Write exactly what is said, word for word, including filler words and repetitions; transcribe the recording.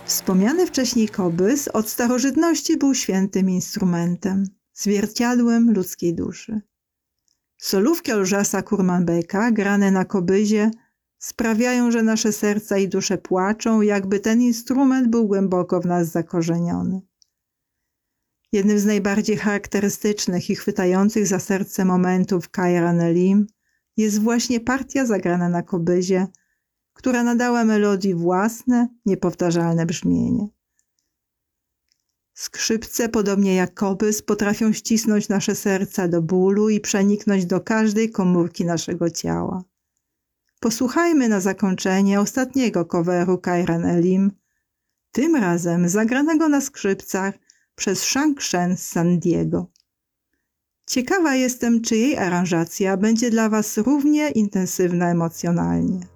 Wspomniany wcześniej kobys od starożytności był świętym instrumentem, zwierciadłem ludzkiej duszy. Solówki Olżasa Kurmanbeka, grane na kobyzie, sprawiają, że nasze serca i dusze płaczą, jakby ten instrument był głęboko w nas zakorzeniony. Jednym z najbardziej charakterystycznych i chwytających za serce momentów Kaira Nelim jest właśnie partia zagrana na kobyzie, która nadała melodii własne, niepowtarzalne brzmienie. Skrzypce, podobnie jak kobys, potrafią ścisnąć nasze serca do bólu i przeniknąć do każdej komórki naszego ciała. Posłuchajmy na zakończenie ostatniego coveru Kaira Nelim, tym razem zagranego na skrzypcach przez Shang Shen z San Diego. Ciekawa jestem, czy jej aranżacja będzie dla Was równie intensywna emocjonalnie.